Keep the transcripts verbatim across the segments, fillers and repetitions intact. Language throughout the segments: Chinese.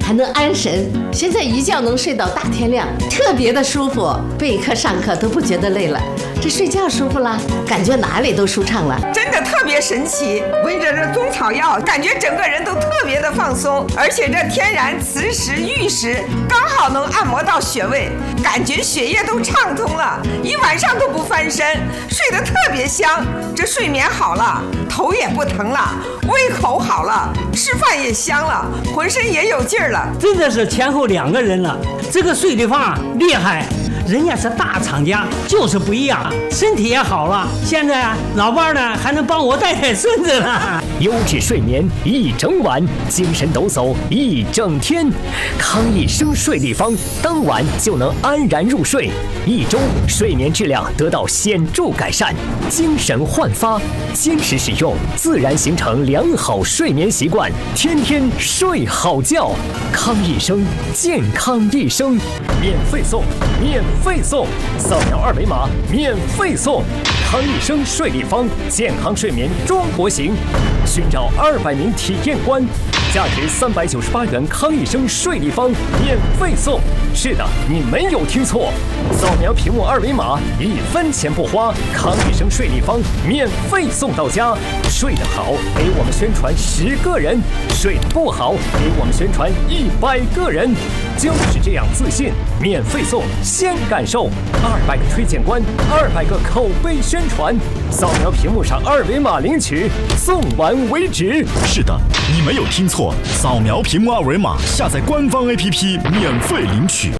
还能安神。现在一觉能睡到大天亮，特别的舒服，备课上课都不觉得累了。这睡觉舒服了，感觉哪里都舒畅了， 真的特别神奇。闻着这中草药，感觉整个人都特别的放松，而且这天然磁石、玉石刚好能按摩到穴位，感觉血液都畅通了，一晚上都不翻身，睡得特别香。这睡眠好了，头也不疼了，胃口好了，吃饭也香了，浑身也有劲儿了。 真的是前后两个人了，这个睡的法厉害。人家是大厂家，就是不一样，身体也好了。现在啊，老伴呢还能帮我带带孙子呢。 优质睡眠一整晚，精神抖擞一整天。康益生睡立方，当晚就能安然入睡，一周睡眠质量得到显著改善，精神焕发。坚持使用，自然形成良好睡眠习惯，天天睡好觉。康益生，健康一生，免费送，免费。费送，扫描二维码免费送。康益生睡立方，健康睡眠中国行。寻找二百名体验官，价值三百九十八元康益生睡立方免费送。是的，你没有听错，扫描屏幕二维码，一分钱不花，康益生睡立方免费送到家。睡得好，给我们宣传十个人；睡得不好，给我们宣传一百个人。就是这样自信，免费送，先感受。二百个推荐官，二百个口碑宣传，扫描屏幕上二维码领取，送完为止。 是的，你没有听错，扫描屏幕二维码，下载官方 A P P， 免费领取。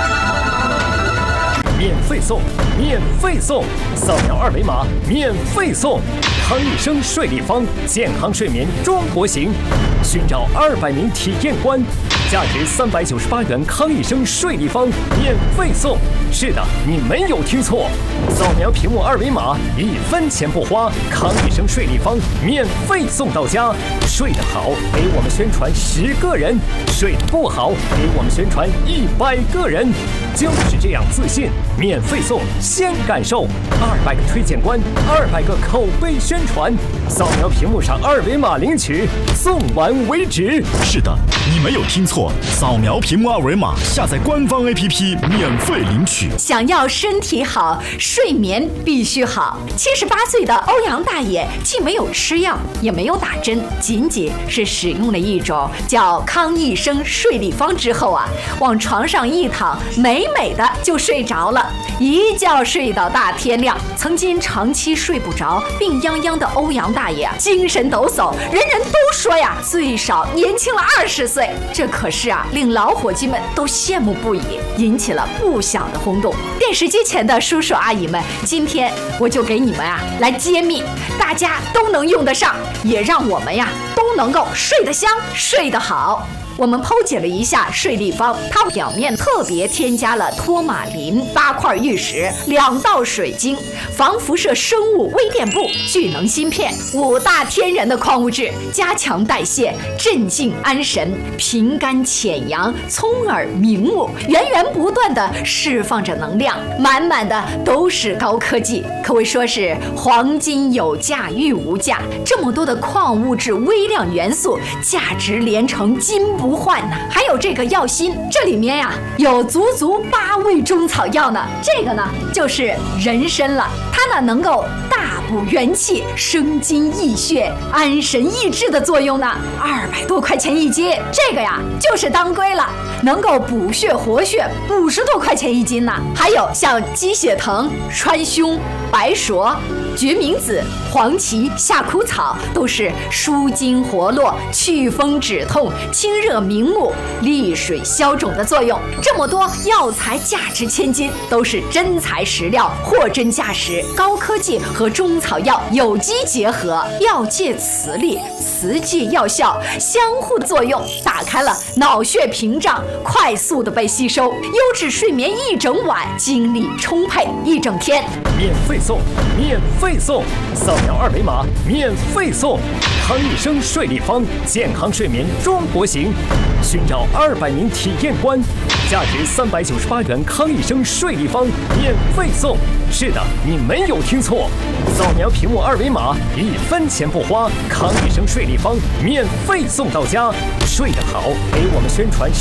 免费送，免费送，扫描二维码，免费送。康益生睡立方，健康睡眠中国行。寻找二百名体验官，价值三百九十八元康益生睡立方免费送。是的，你没有听错，扫描屏幕二维码，一分钱不花，康益生睡立方免费送到家。睡得好，给我们宣传十个人；睡得不好，给我们宣传一百个人。就是这样自信，免费送，先感受。二百个推荐官，二百个口碑宣传，扫描屏幕上二维码领取，送完为止。 是的，你没有听错，扫描屏幕二维码，下载官方 A P P， 免费领取。 想要身体好，睡眠必须好。七十八岁的欧阳大爷既没有吃药，也没有打针，仅仅是使用了一种叫康益生睡立方之后啊，往床上一躺，美美的就睡着了，一觉睡到大天亮。曾经长期睡不着、病殃殃的欧阳大爷啊，精神抖擞，人人都说呀，最少年轻了二十岁。这可是啊，令老伙计们都羡慕不已，引起了不小的轰动。电视机前的叔叔阿姨们，今天我就给你们啊来揭秘，大家都能用得上，也让我们呀都能够睡得香、睡得好。我们剖解了一下睡立方，它表面特别添加了托马林、八块玉石、两道水晶、防辐射生物微电布、聚能芯片五大天然的矿物质，加强代谢、镇静安神、平肝潜阳、聪耳明目，源源不断的释放着能量，满满的都是高科技，可谓说是黄金有价玉无价。这么多的矿物质、微量元素，价值连城，金不换呢。还有这个药心，这里面呀有足足八味中草药呢。这个呢就是人参了，它呢能够大补元气、生津益血、安神益智的作用呢。二百多块钱一斤，这个呀就是当归了，能够补血活血，五十多块钱一斤呢。还有像鸡血藤、川芎、白术、决明子、黄芪、夏枯草，都是舒筋活络、祛风止痛、清热明目、利水消肿的作用。这么多药材价值千金，都是真材实料、货真价实，高科技和中草药有机结合，药界磁力，磁界药效相互作用，打开了脑血屏障，快速的被吸收，优质睡眠一整晚，精力充沛一整天。 免费送，免费送，扫描二维码免费送。康益生睡立方，健康睡眠中国行。寻找二百名体验官，价值三百九十八元康益生睡立方免费送。是的，你没有听错，扫描屏幕二维码，一分钱不花，康益生睡立方免费送到家。睡得好，给我们宣传